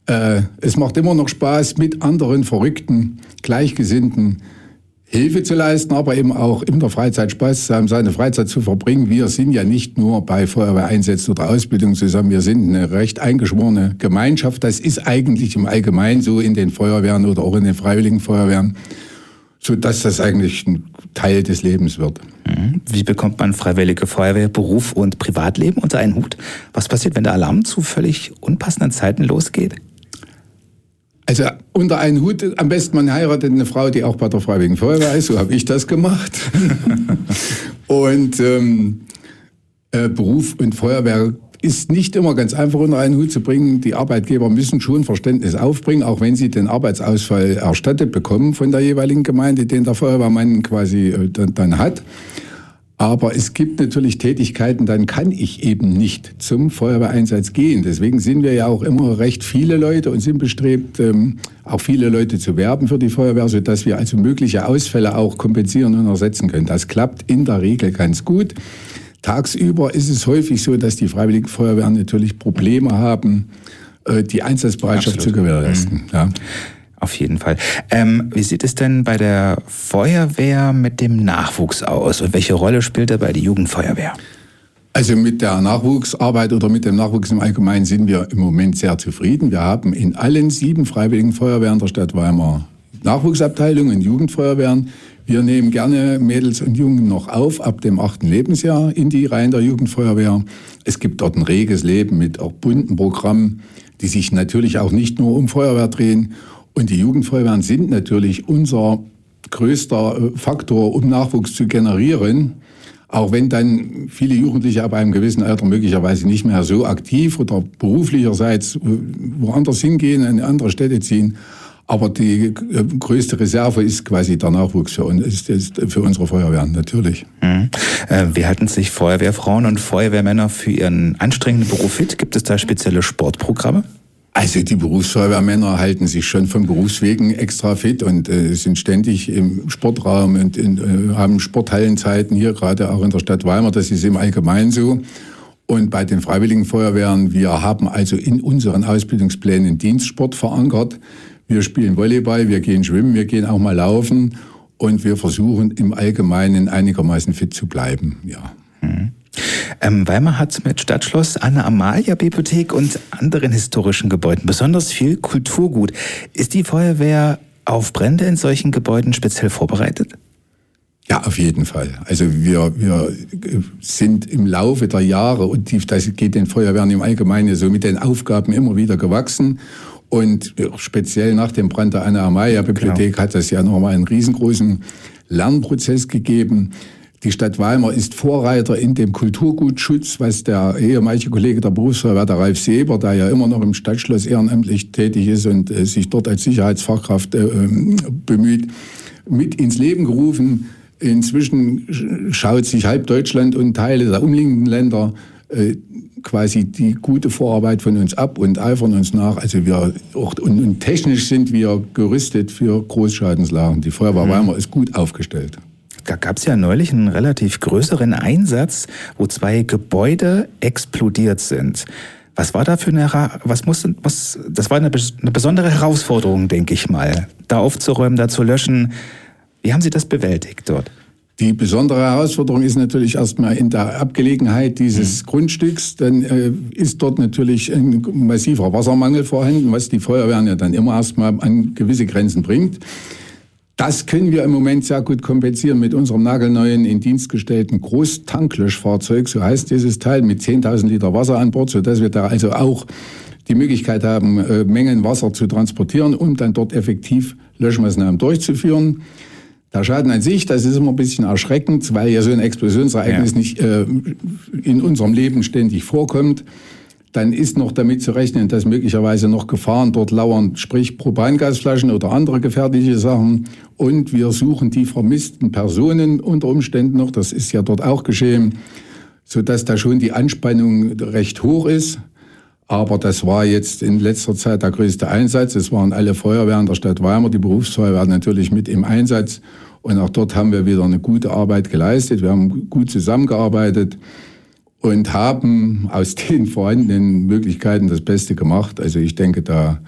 Es macht immer noch Spaß, mit anderen Verrückten, Gleichgesinnten Hilfe zu leisten, aber eben auch in der Freizeit Spaß zu haben, seine Freizeit zu verbringen. Wir sind ja nicht nur bei Feuerwehreinsätzen oder Ausbildung zusammen, wir sind eine recht eingeschworene Gemeinschaft. Das ist eigentlich im Allgemeinen so in den Feuerwehren oder auch in den Freiwilligen Feuerwehren, sodass das eigentlich ein Teil des Lebens wird. Wie bekommt man Freiwillige Feuerwehr, Beruf und Privatleben unter einen Hut? Was passiert, wenn der Alarm zu völlig unpassenden Zeiten losgeht? Also unter einen Hut, am besten man heiratet eine Frau, die auch bei der Freiwilligen Feuerwehr ist, so habe ich das gemacht. Und Beruf und Feuerwehr ist nicht immer ganz einfach unter einen Hut zu bringen. Die Arbeitgeber müssen schon Verständnis aufbringen, auch wenn sie den Arbeitsausfall erstattet bekommen von der jeweiligen Gemeinde, den der Feuerwehrmann quasi dann hat. Aber es gibt natürlich Tätigkeiten, dann kann ich eben nicht zum Feuerwehreinsatz gehen. Deswegen sind wir ja auch immer recht viele Leute und sind bestrebt, auch viele Leute zu werben für die Feuerwehr, sodass wir also mögliche Ausfälle auch kompensieren und ersetzen können. Das klappt in der Regel ganz gut. Tagsüber ist es häufig so, dass die Freiwilligen Feuerwehren natürlich Probleme haben, die Einsatzbereitschaft zu gewährleisten. Ja. Auf jeden Fall. Wie sieht es denn bei der Feuerwehr mit dem Nachwuchs aus? Und welche Rolle spielt dabei die Jugendfeuerwehr? Also mit der Nachwuchsarbeit oder mit dem Nachwuchs im Allgemeinen sind wir im Moment sehr zufrieden. Wir haben in allen 7 Freiwilligen Feuerwehren der Stadt Weimar Nachwuchsabteilungen, Jugendfeuerwehren. Wir nehmen gerne Mädels und Jungen noch auf, ab dem 8. Lebensjahr in die Reihen der Jugendfeuerwehr. Es gibt dort ein reges Leben mit auch bunten Programmen, die sich natürlich auch nicht nur um Feuerwehr drehen. Und die Jugendfeuerwehren sind natürlich unser größter Faktor, um Nachwuchs zu generieren. Auch wenn dann viele Jugendliche ab einem gewissen Alter möglicherweise nicht mehr so aktiv oder beruflicherseits woanders hingehen, in andere Städte ziehen. Aber die größte Reserve ist quasi der Nachwuchs für uns, ist für unsere Feuerwehren natürlich. Wie halten sich Feuerwehrfrauen und Feuerwehrmänner für ihren anstrengenden Beruf fit? Gibt es da spezielle Sportprogramme? Also die Berufsfeuerwehrmänner halten sich schon von Berufswegen extra fit und sind ständig im Sportraum und haben Sporthallenzeiten hier, gerade auch in der Stadt Weimar. Das ist im Allgemeinen so. Und bei den Freiwilligen Feuerwehren, wir haben also in unseren Ausbildungsplänen Dienstsport verankert. Wir spielen Volleyball, wir gehen schwimmen, wir gehen auch mal laufen und wir versuchen im Allgemeinen einigermaßen fit zu bleiben, ja. Weimar hat mit Stadtschloss, Anna-Amalia-Bibliothek und anderen historischen Gebäuden besonders viel Kulturgut. Ist die Feuerwehr auf Brände in solchen Gebäuden speziell vorbereitet? Ja, auf jeden Fall. Also wir sind im Laufe der Jahre, und das geht den Feuerwehren im Allgemeinen so, mit den Aufgaben immer wieder gewachsen. Und speziell nach dem Brand der Anna-Amalia-Bibliothek hat das ja nochmal einen riesengroßen Lernprozess gegeben. Die Stadt Weimar ist Vorreiter in dem Kulturgutschutz, was der ehemalige Kollege der Berufsfeuerwehr, der Ralf Seber, der ja immer noch im Stadtschloss ehrenamtlich tätig ist und sich dort als Sicherheitsfachkraft bemüht, mit ins Leben gerufen. Inzwischen schaut sich halb Deutschland und Teile der umliegenden Länder quasi die gute Vorarbeit von uns ab und eifern uns nach. Also wir auch, und technisch sind wir gerüstet für Großschadenslagen. Die Feuerwehr Weimar ist gut aufgestellt. Da gab es ja neulich einen relativ größeren Einsatz, wo 2 Gebäude explodiert sind. Was war da für das war eine besondere Herausforderung, denke ich mal, da aufzuräumen, da zu löschen. Wie haben Sie das bewältigt dort? Die besondere Herausforderung ist natürlich erstmal in der Abgelegenheit dieses Grundstücks. Dann ist dort natürlich ein massiver Wassermangel vorhanden, was die Feuerwehren ja dann immer erstmal an gewisse Grenzen bringt. Das können wir im Moment sehr gut kompensieren mit unserem nagelneuen, in Dienst gestellten Großtanklöschfahrzeug, so heißt dieses Teil, mit 10.000 Liter Wasser an Bord, sodass wir da also auch die Möglichkeit haben, Mengen Wasser zu transportieren, um dann dort effektiv Löschmaßnahmen durchzuführen. Der Schaden an sich, das ist immer ein bisschen erschreckend, weil ja so ein Explosionsereignis nicht in unserem Leben ständig vorkommt. Dann ist noch damit zu rechnen, dass möglicherweise noch Gefahren dort lauern, sprich Propangasflaschen oder andere gefährliche Sachen. Und wir suchen die vermissten Personen unter Umständen noch, das ist ja dort auch geschehen, sodass da schon die Anspannung recht hoch ist. Aber das war jetzt in letzter Zeit der größte Einsatz. Es waren alle Feuerwehren der Stadt Weimar, die Berufsfeuerwehr natürlich mit im Einsatz. Und auch dort haben wir wieder eine gute Arbeit geleistet. Wir haben gut zusammengearbeitet und haben aus den vorhandenen Möglichkeiten das Beste gemacht. Also ich denke, da